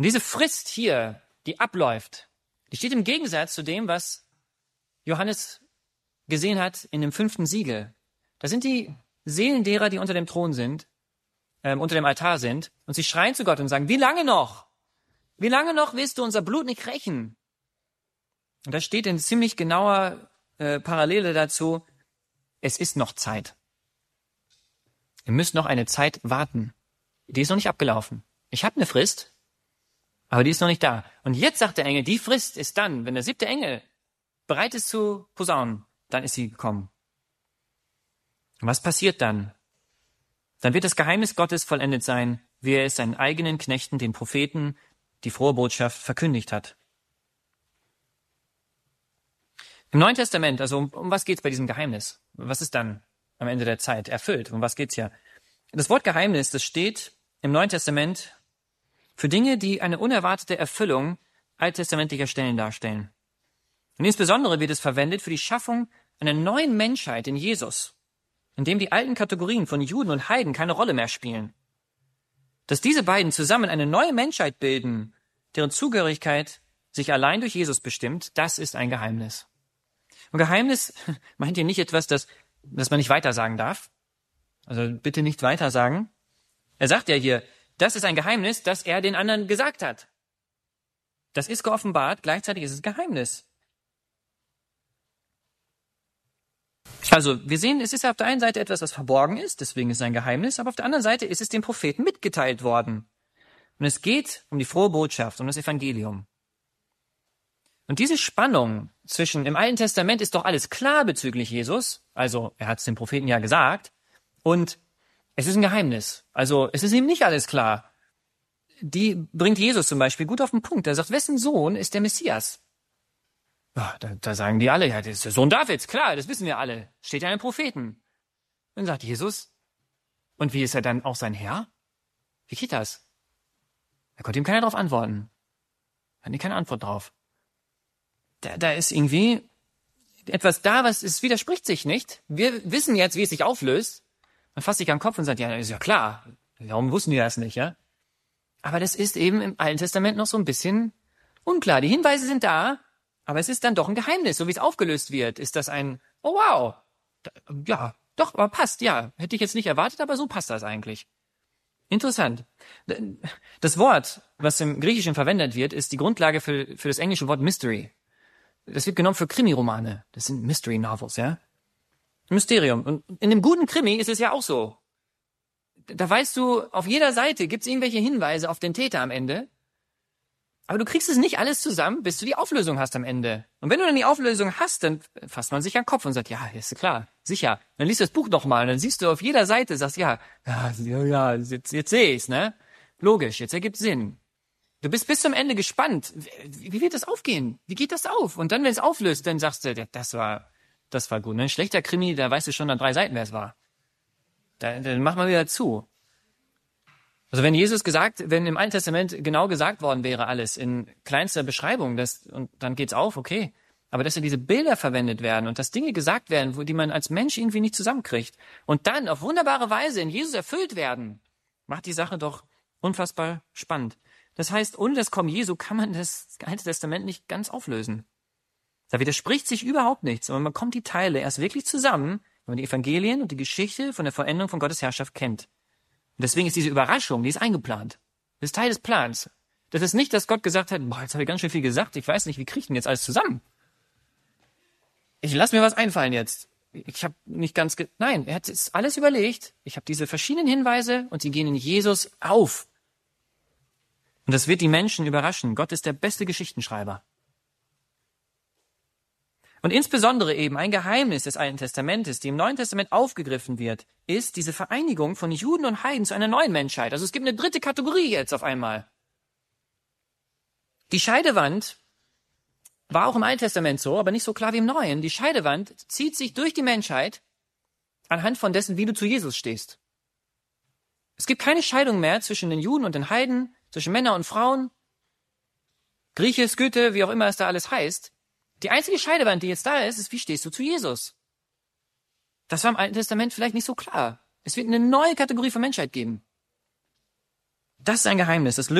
Und diese Frist hier, die abläuft, die steht im Gegensatz zu dem, was Johannes gesehen hat in dem 5. Siegel. Da sind die Seelen derer, die unter dem Thron sind, unter dem Altar sind, und sie schreien zu Gott und sagen, wie lange noch? Wie lange noch willst du unser Blut nicht rächen? Und da steht in ziemlich genauer Parallele dazu, es ist noch Zeit. Ihr müsst noch eine Zeit warten. Die ist noch nicht abgelaufen. Ich habe eine Frist, aber die ist noch nicht da. Und jetzt sagt der Engel, die Frist ist dann, wenn der 7. Engel bereit ist zu posaunen, dann ist sie gekommen. Und was passiert dann? Dann wird das Geheimnis Gottes vollendet sein, wie er es seinen eigenen Knechten, den Propheten, die frohe Botschaft verkündigt hat. Im Neuen Testament, also um was geht's bei diesem Geheimnis? Was ist dann am Ende der Zeit erfüllt? Um was geht's hier? Das Wort Geheimnis, das steht im Neuen Testament für Dinge, die eine unerwartete Erfüllung alttestamentlicher Stellen darstellen. Und insbesondere wird es verwendet für die Schaffung einer neuen Menschheit in Jesus, in dem die alten Kategorien von Juden und Heiden keine Rolle mehr spielen. Dass diese beiden zusammen eine neue Menschheit bilden, deren Zugehörigkeit sich allein durch Jesus bestimmt, das ist ein Geheimnis. Und Geheimnis meint hier nicht etwas, das man nicht weitersagen darf. Also bitte nicht weitersagen. Er sagt ja hier, das ist ein Geheimnis, das er den anderen gesagt hat. Das ist geoffenbart, gleichzeitig ist es Geheimnis. Also wir sehen, es ist auf der einen Seite etwas, was verborgen ist, deswegen ist es ein Geheimnis, aber auf der anderen Seite ist es dem Propheten mitgeteilt worden. Und es geht um die frohe Botschaft, um das Evangelium. Und diese Spannung zwischen, im Alten Testament ist doch alles klar bezüglich Jesus, also er hat es dem Propheten ja gesagt, und es ist ein Geheimnis, also es ist ihm nicht alles klar. Die bringt Jesus zum Beispiel gut auf den Punkt. Er sagt, wessen Sohn ist der Messias? Ja, da sagen die alle, ja, das ist der Sohn Davids, klar, das wissen wir alle. Steht ja in den Propheten. Dann sagt Jesus, und wie ist er dann auch sein Herr? Wie geht das? Da konnte ihm keiner drauf antworten. Da hat keine Antwort drauf. Da ist irgendwie etwas da, es widerspricht sich nicht. Wir wissen jetzt, wie es sich auflöst. Man fasst sich am Kopf und sagt, ja, ist ja klar. Warum wussten die das nicht, ja? Aber das ist eben im Alten Testament noch so ein bisschen unklar. Die Hinweise sind da, aber es ist dann doch ein Geheimnis, so wie es aufgelöst wird. Ist das ein, oh wow, ja, doch, aber passt, ja. Hätte ich jetzt nicht erwartet, aber so passt das eigentlich. Interessant. Das Wort, was im Griechischen verwendet wird, ist die Grundlage für das englische Wort Mystery. Das wird genommen für Krimiromane. Das sind Mystery Novels, ja. Mysterium. Und in dem guten Krimi ist es ja auch so. Da weißt du, auf jeder Seite gibt es irgendwelche Hinweise auf den Täter am Ende. Aber du kriegst es nicht alles zusammen, bis du die Auflösung hast am Ende. Und wenn du dann die Auflösung hast, dann fasst man sich an den Kopf und sagt, ja, ist klar, sicher. Dann liest du das Buch nochmal und dann siehst du auf jeder Seite, sagst, ja, jetzt sehe ich's, ne? Logisch, jetzt ergibt Sinn. Du bist bis zum Ende gespannt. Wie wird das aufgehen? Wie geht das auf? Und dann, wenn es auflöst, dann sagst du, ja, das war gut. Ein schlechter Krimi, da weißt du schon an 3 Seiten, wer es war. Dann mach mal wieder zu. Also wenn im Alten Testament genau gesagt worden wäre alles in kleinster Beschreibung, und dann geht's auf, okay. Aber dass ja diese Bilder verwendet werden und dass Dinge gesagt werden, die man als Mensch irgendwie nicht zusammenkriegt und dann auf wunderbare Weise in Jesus erfüllt werden, macht die Sache doch unfassbar spannend. Das heißt, ohne das Kommen Jesu kann man das Alte Testament nicht ganz auflösen. Da widerspricht sich überhaupt nichts, aber man kommt die Teile erst wirklich zusammen, wenn man die Evangelien und die Geschichte von der Vollendung von Gottes Herrschaft kennt. Und deswegen ist diese Überraschung, die ist eingeplant. Das ist Teil des Plans. Das ist nicht, dass Gott gesagt hat, boah, jetzt habe ich ganz schön viel gesagt, ich weiß nicht, wie kriege ich denn jetzt alles zusammen? Ich lasse mir was einfallen jetzt. Ich habe nicht ganz... Nein, er hat jetzt alles überlegt. Ich habe diese verschiedenen Hinweise und sie gehen in Jesus auf. Und das wird die Menschen überraschen. Gott ist der beste Geschichtenschreiber. Und insbesondere eben ein Geheimnis des Alten Testamentes, die im Neuen Testament aufgegriffen wird, ist diese Vereinigung von Juden und Heiden zu einer neuen Menschheit. Also es gibt eine dritte Kategorie jetzt auf einmal. Die Scheidewand war auch im Alten Testament so, aber nicht so klar wie im Neuen. Die Scheidewand zieht sich durch die Menschheit anhand von dessen, wie du zu Jesus stehst. Es gibt keine Scheidung mehr zwischen den Juden und den Heiden, zwischen Männern und Frauen, Grieche, Skythe, wie auch immer es da alles heißt. Die einzige Scheidewand, die jetzt da ist, ist, wie stehst du zu Jesus? Das war im Alten Testament vielleicht nicht so klar. Es wird eine neue Kategorie von Menschheit geben. Das ist ein Geheimnis. Das